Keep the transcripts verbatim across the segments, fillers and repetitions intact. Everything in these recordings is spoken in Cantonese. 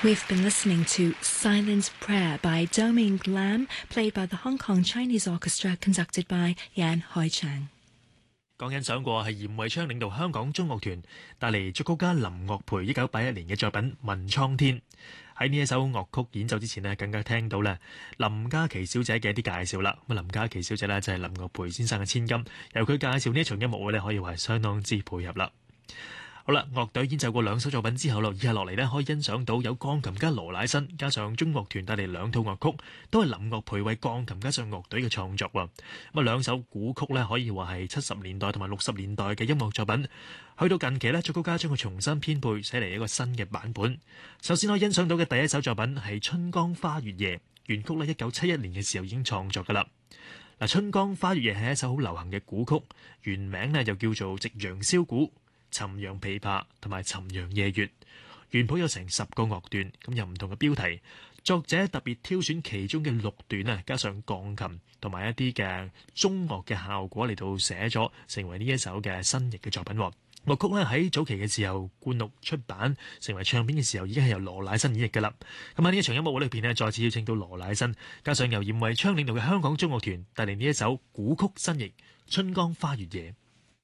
We've been listening to Silent Prayer by Doming Lam, played by the Hong Kong Chinese Orchestra, conducted by Yan Haichang。 講緊上過係嚴惠昌領導香港中樂團帶嚟作曲家林樂培一九八一年嘅作品《問蒼天》。喺呢一首樂曲演奏之前呢，更加聽到咧林嘉琪小姐嘅一啲介紹啦。咁林嘉琪小姐呢，就係林樂培先生嘅千金，由佢介紹呢一場音樂會呢，可以話係相當之配合啦。好啦，樂隊演奏過兩首作品之後咯，以下落嚟呢，可以欣賞到有鋼琴家羅乃新加上中樂團帶嚟兩套樂曲，都係林樂培為鋼琴加上樂隊嘅創作喎。咁啊，兩首古曲呢，可以話係七十年代同埋六十年代嘅音樂作品。去到近期呢，作曲家將佢重新編配，寫嚟一個新嘅版本。首先可以欣賞到嘅第一首作品係《春江花月夜》，原曲呢，一九七一年嘅時候已經創作㗎啦。嗱，《春江花月夜》係一首好流行嘅古曲，原名呢又叫做《夕陽簫鼓》、尋陽琵琶同埋尋陽夜月，原譜有成十個樂段，咁有唔同嘅標題。作者特別挑選其中嘅六段啊，加上鋼琴同埋一啲嘅中樂嘅效果嚟到寫咗，成為呢一首嘅新譯嘅作品。樂曲呢喺早期嘅時候灌錄出版成為唱片嘅時候，已經係由羅乃新演繹㗎啦。咁喺呢一場音樂會裏邊呢，再次邀請到羅乃新，加上由嚴惠昌領導嘅香港中樂團帶嚟呢一首古曲新譯《春江花月夜》。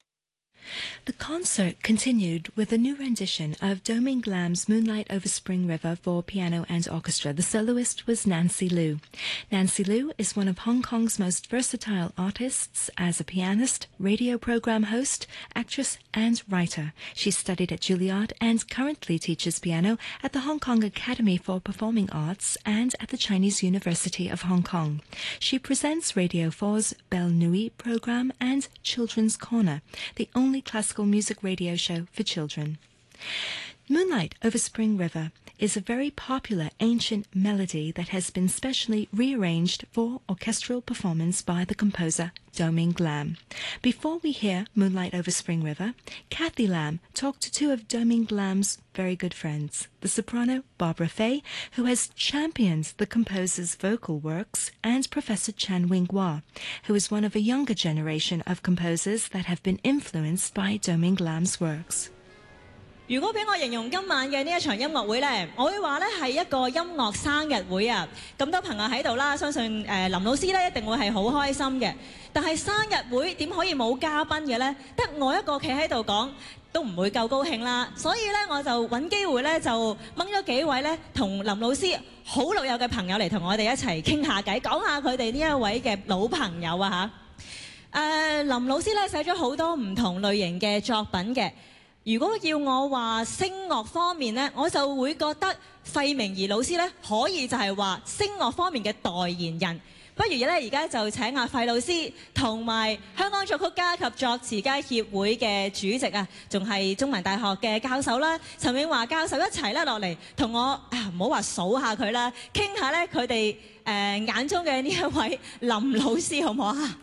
The concert continued with a new rendition of Doming Lam's Moonlight Over Spring River for piano and orchestra. The soloist was Nancy Liu. Nancy Liu is one of Hong Kong's most versatile artists as a pianist, radio program host, actress and writer. She studied at Juilliard and currently teaches piano at the Hong Kong Academy for Performing Arts and at the Chinese University of Hong Kong. She presents Radio four's Belle Nuit program and Children's Corner, the only classical music radio show for children. Moonlight Over Spring River is a very popular ancient melody that has been specially rearranged for orchestral performance by the composer Doming Lam. Before we hear Moonlight Over Spring River, Kathy Lam talked to two of Doming Lam's very good friends, the soprano Barbara Fay, who has championed the composer's vocal works, and Professor Chan Wing-Hua, who is one of a younger generation of composers that have been influenced by Doming Lam's works. 如果俾我形容今晚嘅呢一場音樂會呢，我會話呢係一個音樂生日會啊！咁多朋友喺度啦，相信誒、呃、林老師呢一定會係好開心嘅。但係生日會點可以冇嘉賓嘅呢？得我一個企喺度講都唔會夠高興啦。所以呢，我就揾機會呢，就掹咗幾位呢同林老師好老友嘅朋友嚟同我哋一齊傾下偈，講下佢哋呢一位嘅老朋友啊嚇。誒、呃、林老師呢寫咗好多唔同類型嘅作品嘅。如果要我話聲樂方面呢，我就會覺得費明儀老師呢可以就係話聲樂方面嘅代言人。不如呢，而家就請阿費老師同埋香港作曲家及作詞家協會嘅主席啊，仲係中文大學嘅教授啦，陳永華教授一齊咧落嚟，同我啊唔好話數下佢啦，傾下呢佢哋誒眼中嘅呢一位林老師，好唔好啊？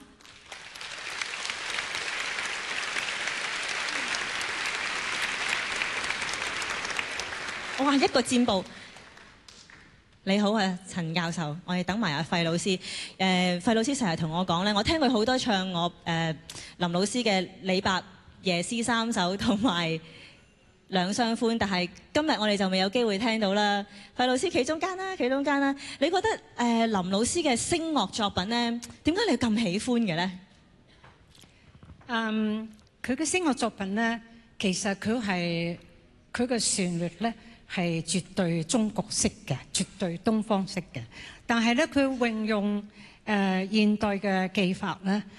哇！一個箭步，你好啊，陳教授，我哋等埋阿費老師。誒、呃，費老師成日同我講咧，我聽佢好多唱我誒、呃、林老師嘅李白夜思三首同埋兩相歡，但係今日我哋就未有機會聽到啦。費老師企中間啦，企中間啦。你覺得誒、呃、林老師嘅聲樂作品咧，點解你咁喜歡嘅咧？ 嗯，佢嘅聲樂作品咧，其實佢係佢嘅旋律咧。係絕對中國式嘅，絕對東方式嘅。但係咧，佢運用誒、呃、現代嘅技法咧，